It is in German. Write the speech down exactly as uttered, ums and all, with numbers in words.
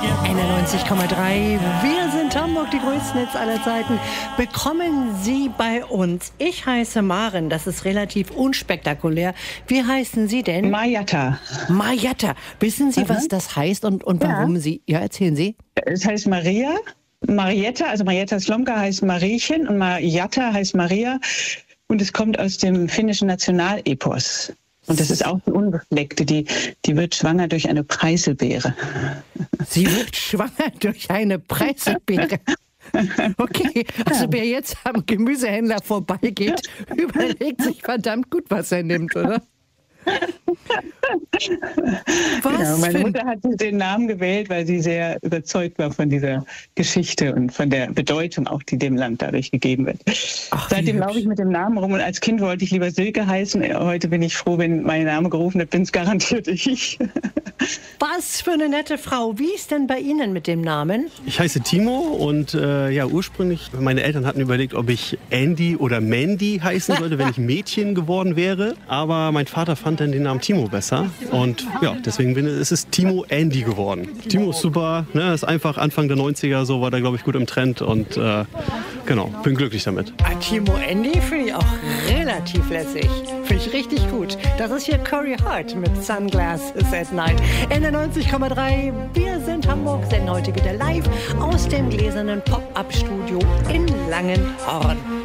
einundneunzig Komma drei. Wir sind Hamburg, die größten Hits aller Zeiten. Bekommen Sie bei uns. Ich heiße Maren, das ist relativ unspektakulär. Wie heißen Sie denn? Marietta. Marietta. Wissen Sie, Aha. was das heißt und, und Ja. warum Sie... Ja, erzählen Sie. Es heißt Maria. Marietta, also Marietta Slomka heißt Mariechen und Marietta heißt Maria. Und es kommt aus dem finnischen Nationalepos. Und das ist auch die Unbefleckte, die, die wird schwanger durch eine Preiselbeere. Sie wird schwanger durch eine Preiselbeere. Okay, also wer jetzt am Gemüsehändler vorbeigeht, überlegt sich verdammt gut, was er nimmt, oder? Was Genau, meine für- Mutter hat den Namen gewählt, weil sie sehr überzeugt war von dieser Geschichte und von der Bedeutung auch, die dem Land dadurch gegeben wird. Ach, wie Seitdem hübsch. laufe ich mit dem Namen rum und als Kind wollte ich lieber Silke heißen. Heute bin ich froh, wenn mein Name gerufen wird, bin es garantiert ich. Was für eine nette Frau. Wie ist denn bei Ihnen mit dem Namen? Ich heiße Timo und äh, ja, ursprünglich, meine Eltern hatten überlegt, ob ich Andy oder Mandy heißen sollte, wenn ich Mädchen geworden wäre. Aber mein Vater fand dann den Namen Timo besser. Und ja, deswegen bin, ist es Timo Andy geworden. Timo ist super, ne, ist einfach Anfang der neunziger, so war der, glaube ich, gut im Trend. Und äh, genau, bin glücklich damit. Ah, Timo Andy finde ich auch relativ lässig. Finde ich richtig gut. Das ist hier Corey Hart mit Sunglasses at Night. einundneunzig Komma drei. Wir sind Hamburg, senden heute wieder live aus dem gläsernen Pop-Up-Studio in Langenhorn.